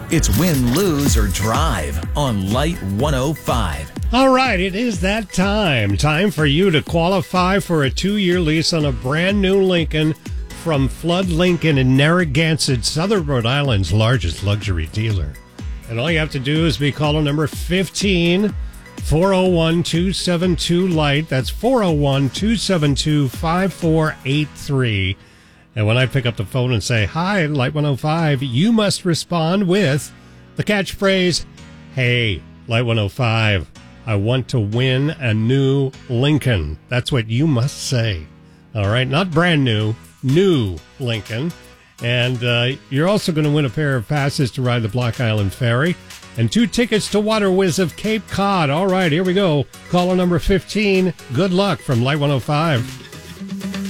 It's win, lose, or drive on Light 105. All right, it is that time. Time for you to qualify for a 2-year lease on a brand new Lincoln from Flood Lincoln in Narragansett, Southern Rhode Island's largest luxury dealer. And all you have to do is be caller number 15, 401-272-LIGHT. That's 401-272-5483. And when I pick up the phone and say, "Hi, Light 105, you must respond with the catchphrase, "Hey, Light 105, I want to win a new Lincoln." That's what you must say. All right, not brand new, new Lincoln. And you're also going to win a pair of passes to ride the Block Island Ferry and 2 tickets to Water Whiz of Cape Cod. All right, here we go. Caller number 15, good luck from Light 105.